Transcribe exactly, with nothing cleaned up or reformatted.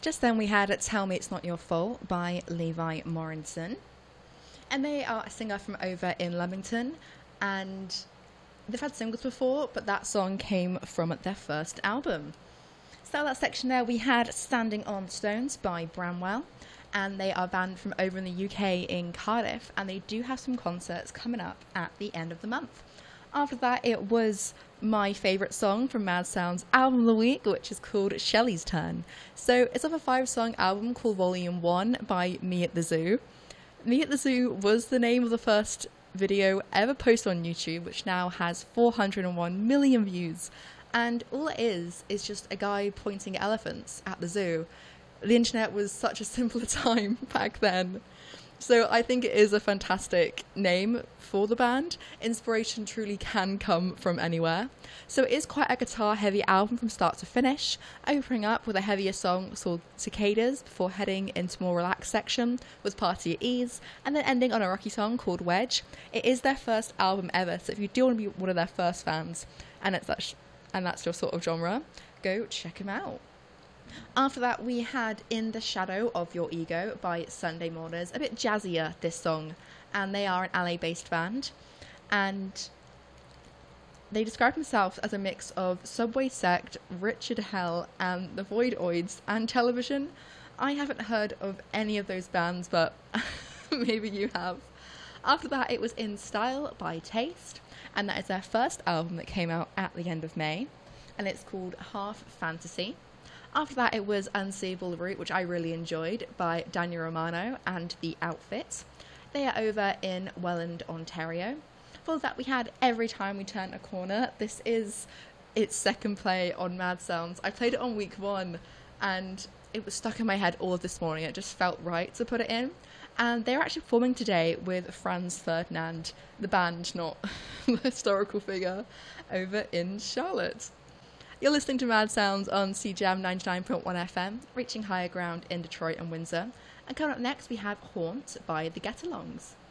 Just then we had Tell Me It's Not Your Fault by Levi Morinson. And they are a singer from over in Leamington, and they've had singles before, but that song came from their first album. So that section there, we had Standing on Stones by Bramwell, and they are a band from over in the U K in Cardiff, and they do have some concerts coming up at the end of the month. After that, it was my favourite song from Mad Sound's album of the week, which is called Shelley's Turn. So it's off a five-song album called Volume one by Me at the Zoo. Me at the Zoo was the name of the first video ever posted on YouTube, which now has four hundred one million views. And all it is, is just a guy pointing at elephants at the zoo. The internet was such a simpler time back then. So I think it is a fantastic name for the band. Inspiration truly can come from anywhere. So it is quite a guitar-heavy album from start to finish, opening up with a heavier song called Cicadas before heading into a more relaxed section with Party at Ease, and then ending on a rocky song called Wedge. It is their first album ever, so if you do want to be one of their first fans, and it's that sh- and that's your sort of genre, go check them out. After that, we had In the Shadow of Your Ego by Sunday Morners, a bit jazzier, this song, and they are an L A-based band, and they describe themselves as a mix of Subway Sect, Richard Hell, and the Voidoids, and Television. I haven't heard of any of those bands, but maybe you have. After that, it was In Style by Taste, and that is their first album that came out at the end of May, and it's called Half Fantasy. After that, it was Unseeable Route, which I really enjoyed, by Daniel Romano and The Outfits. They are over in Welland, Ontario. For that, we had Every Time We Turn a Corner. This is its second play on Mad Sounds. I played it on week one, and it was stuck in my head all of this morning. It just felt right to put it in. And they're actually performing today with Franz Ferdinand, the band, not the historical figure, over in Charlotte. You're listening to Mad Sounds on C J A M ninety-nine point one F M, reaching higher ground in Detroit and Windsor. And coming up next, we have Haunt by the Get-Alongs.